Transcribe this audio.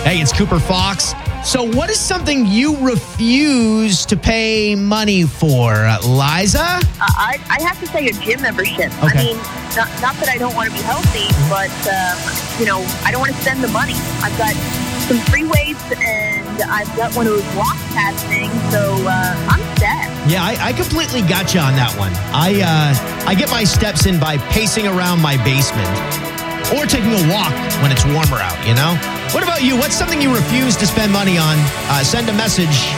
Hey, it's Cooper Fox. So what is something you refuse to pay money for, Liza? I have to say a gym membership. Okay. I mean, not that I don't want to be healthy, but, I don't want to spend the money. I've got some free weights, and I've got one of those walk pad things, so I'm set. Yeah, I completely got you on that one. I get my steps in by pacing around my basement or taking a walk when it's warmer out, you know? What about you? What's something you refuse to spend money on? Send a message